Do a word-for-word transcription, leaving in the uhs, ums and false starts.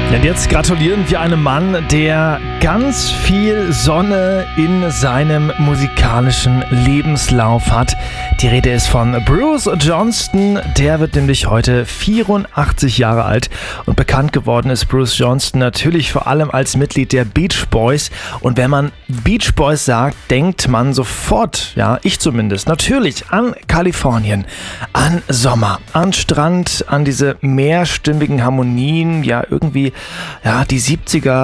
Und jetzt gratulieren wir einem Mann, der ganz viel Sonne in seinem musikalischen Lebenslauf hat. Die Rede ist von Bruce Johnston. Der wird nämlich heute vierundachtzig Jahre alt. Und bekannt geworden ist Bruce Johnston natürlich vor allem als Mitglied der Beach Boys. Und wenn man Beach Boys sagt, denkt man sofort, ja, ich zumindest, natürlich an Kalifornien, an Sommer, an Strand, an diese mehrstimmigen Harmonien, ja, irgendwie, ja, die siebziger